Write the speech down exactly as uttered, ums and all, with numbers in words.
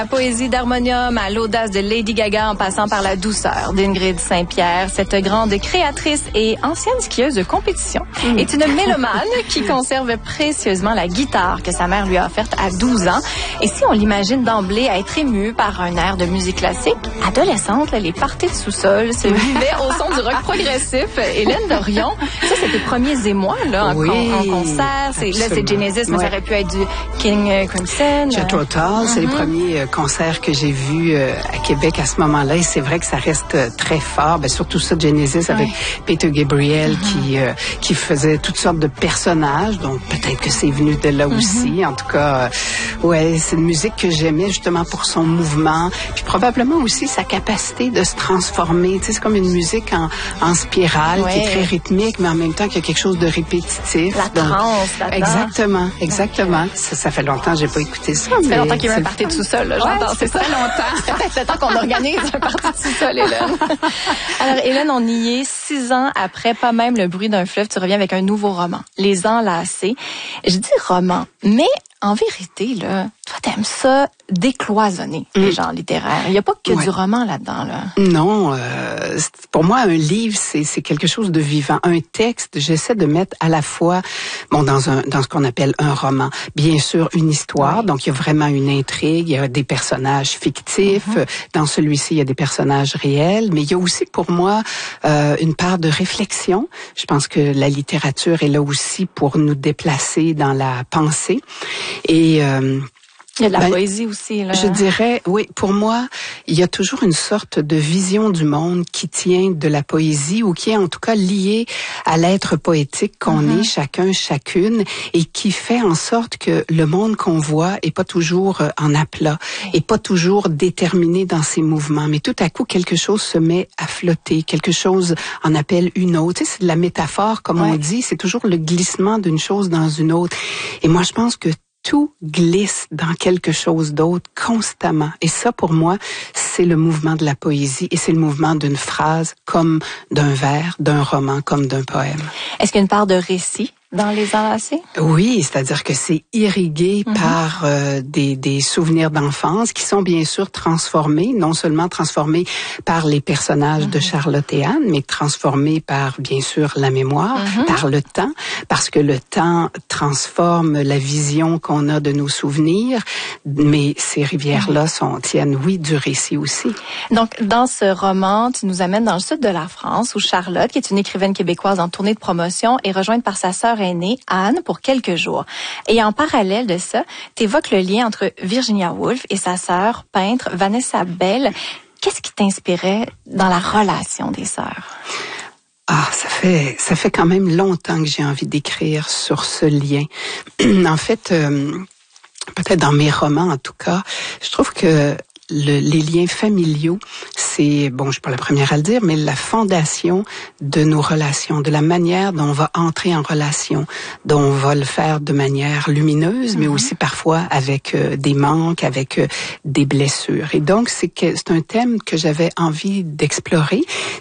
La poésie d'Harmonium à l'audace de Lady Gaga en passant par la douceur d'Ingrid Saint-Pierre, cette grande créatrice et ancienne skieuse de compétition mmh. est une mélomane qui conserve précieusement la guitare que sa mère lui a offerte à douze ans. Et si on l'imagine d'emblée à être émue par un air de musique classique, adolescente, là, les parties de sous-sol se vivaient au son du rock progressif. Hélène Dorion, ça c'est tes premiers émois là, en, oui, con, en concert. C'est, là c'est Genesis, mais ouais. ça aurait pu être du King Crimson. Jethro Tull, euh... c'est mm-hmm. les premiers concert que j'ai vu euh, à Québec à ce moment-là, et c'est vrai que ça reste euh, très fort, ben, surtout ça Genesis avec ouais. Peter Gabriel mm-hmm. qui euh, qui faisait toutes sortes de personnages, donc peut-être que c'est venu de là mm-hmm. aussi. En tout cas, euh, ouais, c'est une musique que j'aimais justement pour son mouvement, puis probablement aussi sa capacité de se transformer. Tu sais, c'est comme une musique en, en spirale ouais. qui est très rythmique, mais en même temps qu'il y a quelque chose de répétitif. La trance, là-dedans. Exactement, exactement. Okay. Ça, ça fait longtemps que j'ai pas écouté ça. Ça fait longtemps qu'il y a eu un party de sous-sol, là. Ouais, c'est très longtemps. C'est peut-être le temps qu'on organise un party de sous-sol, Hélène. Alors, Hélène, on y est six ans après, pas même le bruit d'un fleuve, tu reviens avec un nouveau roman, Les Enlacés. Je dis roman, mais en vérité, là, toi, t'aimes ça décloisonner mm. les genres littéraires. Il n'y a pas que ouais. du roman là-dedans, là. Non, euh, pour moi, un livre, c'est, c'est quelque chose de vivant. Un texte, j'essaie de mettre à la fois, bon, dans un, dans ce qu'on appelle un roman, bien sûr, une histoire. Ouais. Donc, il y a vraiment une intrigue. Il y a des personnages fictifs. Mm-hmm. Dans celui-ci, il y a des personnages réels. Mais il y a aussi, pour moi, euh, une part de réflexion. Je pense que la littérature est là aussi pour nous déplacer dans la pensée. Et euh, il y a de la ben, poésie aussi, là. Je dirais, oui, pour moi, il y a toujours une sorte de vision du monde qui tient de la poésie ou qui est en tout cas liée à l'être poétique qu'on mm-hmm. est chacun, chacune, et qui fait en sorte que le monde qu'on voit est pas toujours en aplat, oui. est pas toujours déterminé dans ses mouvements, mais tout à coup, quelque chose se met à flotter, quelque chose en appelle une autre. Tu sais, c'est de la métaphore, comme oui. on dit, c'est toujours le glissement d'une chose dans une autre. Et moi, je pense que tout glisse dans quelque chose d'autre constamment. Et ça, pour moi, c'est le mouvement de la poésie et c'est le mouvement d'une phrase comme d'un vers, d'un roman, comme d'un poème. Est-ce qu'il y a une part de récit dans Les Enlacés? Oui, c'est-à-dire que c'est irrigué mm-hmm. par euh, des, des souvenirs d'enfance qui sont bien sûr transformés, non seulement transformés par les personnages mm-hmm. de Charlotte et Anne, mais transformés par, bien sûr, la mémoire, mm-hmm. par le temps, parce que le temps transforme la vision qu'on a de nos souvenirs, mais ces rivières-là sont, tiennent, oui, du récit aussi. Donc, dans ce roman, tu nous amènes dans le sud de la France, où Charlotte, qui est une écrivaine québécoise en tournée de promotion, est rejointe par sa sœur aînée, Anne, pour quelques jours. Et en parallèle de ça, tu évoques le lien entre Virginia Woolf et sa sœur peintre Vanessa Bell. Qu'est-ce qui t'inspirait dans la relation des sœurs? Ah, ça fait ça fait quand même longtemps que j'ai envie d'écrire sur ce lien. En fait, euh, peut-être dans mes romans en tout cas, je trouve que Le, les liens familiaux, c'est, bon, je suis pas la première à le dire, mais la fondation de nos relations, de la manière dont on va entrer en relation, dont on va le faire de manière lumineuse, mm-hmm. mais aussi parfois avec euh, des manques, avec euh, des blessures. Et donc, c'est que c'est un thème que j'avais envie d'explorer.